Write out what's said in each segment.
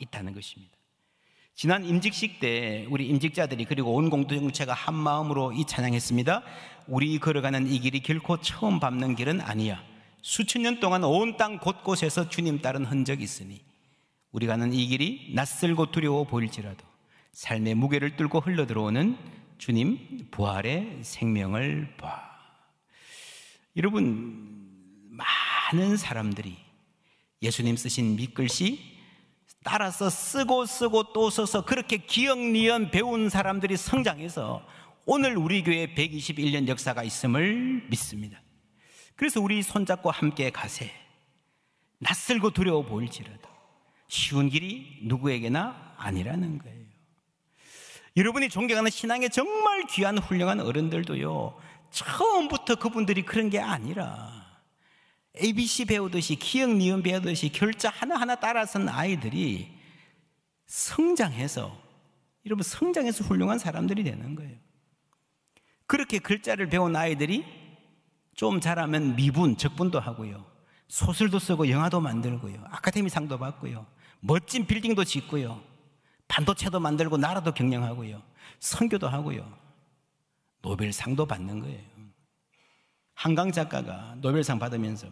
있다는 것입니다. 지난 임직식 때 우리 임직자들이 그리고 온 공동체가 한 마음으로 이 찬양했습니다. 우리 걸어가는 이 길이 결코 처음 밟는 길은 아니야. 수천 년 동안 온 땅 곳곳에서 주님 따른 흔적이 있으니 우리 가는 이 길이 낯설고 두려워 보일지라도 삶의 무게를 뚫고 흘러들어오는 주님 부활의 생명을 봐. 여러분, 많은 사람들이 예수님 쓰신 밑글씨 따라서 쓰고 또 써서 그렇게 기억 니은 배운 사람들이 성장해서 오늘 우리 교회 121년 역사가 있음을 믿습니다. 그래서 우리 손잡고 함께 가세. 낯설고 두려워 보일지라도 쉬운 길이 누구에게나 아니라는 거예요. 여러분이 존경하는 신앙의 정말 귀한 훌륭한 어른들도요, 처음부터 그분들이 그런 게 아니라 ABC 배우듯이 기억 니은 배우듯이 결자 하나하나 따라선 아이들이 성장해서, 여러분, 성장해서 훌륭한 사람들이 되는 거예요. 그렇게 글자를 배운 아이들이 좀 잘하면 미분, 적분도 하고요, 소설도 쓰고 영화도 만들고요, 아카데미상도 받고요, 멋진 빌딩도 짓고요, 반도체도 만들고 나라도 경영하고요, 선교도 하고요, 노벨상도 받는 거예요. 한강 작가가 노벨상 받으면서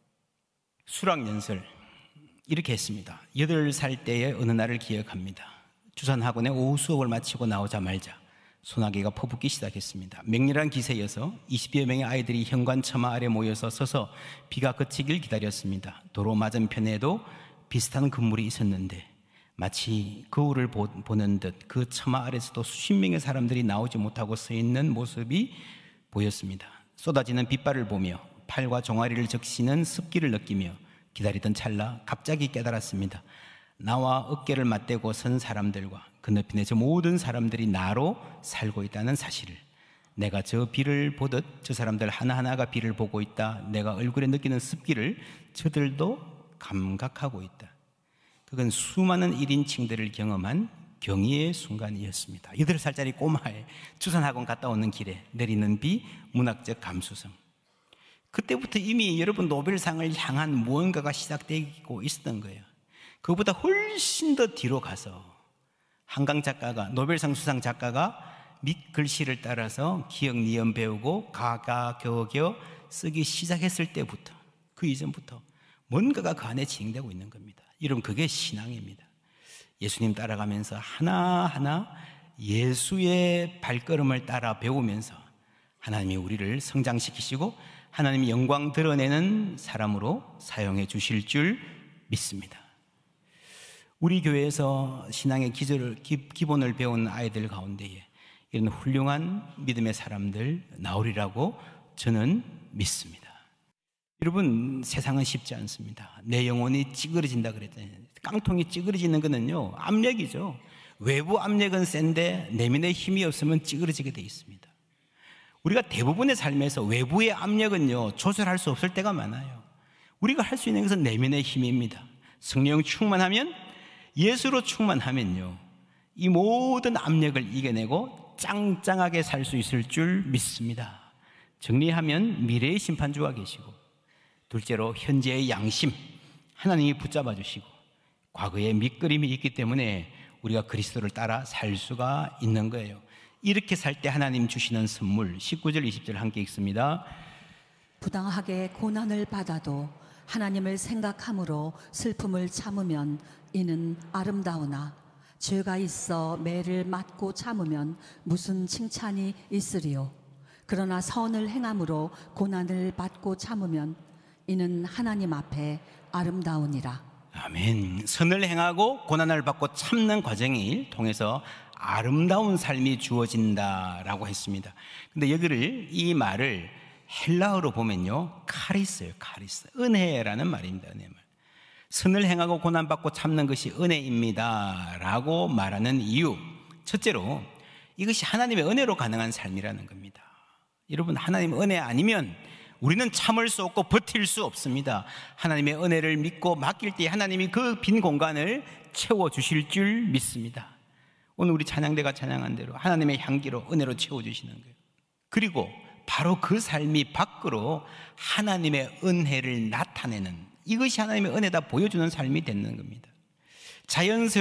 수락연설 이렇게 했습니다. 8살 때의 어느 날을 기억합니다. 주산학원에 오후 수업을 마치고 나오자마자 소나기가 퍼붓기 시작했습니다. 맹렬한 기세여서 20여 명의 아이들이 현관 처마 아래 모여서 서서 비가 그치길 기다렸습니다. 도로 맞은편에도 비슷한 건물이 있었는데 마치 거울을 보는 듯 그 처마 아래서도 수십 명의 사람들이 나오지 못하고 서 있는 모습이 보였습니다. 쏟아지는 빗발을 보며 팔과 종아리를 적시는 습기를 느끼며 기다리던 찰나 갑자기 깨달았습니다. 나와 어깨를 맞대고 선 사람들과 건너편에 저 모든 사람들이 나로 살고 있다는 사실을, 내가 저 비를 보듯 저 사람들 하나하나가 비를 보고 있다. 내가 얼굴에 느끼는 습기를 저들도 감각하고 있다. 그건 수많은 1인칭들을 경험한 경이의 순간이었습니다. 8살짜리 꼬마의 주산학원 갔다 오는 길에 내리는 비, 문학적 감수성. 그때부터 이미 여러분 노벨상을 향한 무언가가 시작되고 있었던 거예요. 그보다 훨씬 더 뒤로 가서 한강 작가가, 노벨상 수상 작가가 밑글씨를 따라서 기억 니은 배우고 가가 겨겨 쓰기 시작했을 때부터, 그 이전부터 뭔가가 그 안에 진행되고 있는 겁니다. 여러분, 그게 신앙입니다. 예수님 따라가면서 하나하나 예수의 발걸음을 따라 배우면서 하나님이 우리를 성장시키시고 하나님이 영광 드러내는 사람으로 사용해 주실 줄 믿습니다. 우리 교회에서 신앙의 기본을 배운 아이들 가운데에 이런 훌륭한 믿음의 사람들 나오리라고 저는 믿습니다. 여러분, 세상은 쉽지 않습니다. 내 영혼이 찌그러진다 그랬잖아요. 깡통이 찌그러지는 거는요, 압력이죠. 외부 압력은 센데 내면의 힘이 없으면 찌그러지게 돼 있습니다. 우리가 대부분의 삶에서 외부의 압력은요, 조절할 수 없을 때가 많아요. 우리가 할 수 있는 것은 내면의 힘입니다. 성령 충만하면, 예수로 충만하면요, 이 모든 압력을 이겨내고 짱짱하게 살 수 있을 줄 믿습니다. 정리하면 미래의 심판주가 계시고, 둘째로 현재의 양심, 하나님이 붙잡아 주시고, 과거의 밑그림이 있기 때문에 우리가 그리스도를 따라 살 수가 있는 거예요. 이렇게 살 때 하나님 주시는 선물, 19절 20절 함께 읽습니다. 부당하게 고난을 받아도 하나님을 생각함으로 슬픔을 참으면 이는 아름다우나 죄가 있어 매를 맞고 참으면 무슨 칭찬이 있으리요. 그러나 선을 행함으로 고난을 받고 참으면 이는 하나님 앞에 아름다우니라. 아멘. 선을 행하고 고난을 받고 참는 과정을 통해서 아름다운 삶이 주어진다라고 했습니다. 근데 이 말을 헬라어로 보면요, 카리스예요. 카리스. 은혜라는 말입니다. 은혜 말. 선을 행하고 고난 받고 참는 것이 은혜입니다라고 말하는 이유. 첫째로 이것이 하나님의 은혜로 가능한 삶이라는 겁니다. 여러분, 하나님의 은혜 아니면 우리는 참을 수 없고 버틸 수 없습니다. 하나님의 은혜를 믿고 맡길 때 하나님이 그 빈 공간을 채워주실 줄 믿습니다. 오늘 우리 찬양대가 찬양한 대로 하나님의 향기로 은혜로 채워주시는 거예요. 그리고 바로 그 삶이 밖으로 하나님의 은혜를 나타내는, 이것이 하나님의 은혜다 보여주는 삶이 되는 겁니다. 자연스러운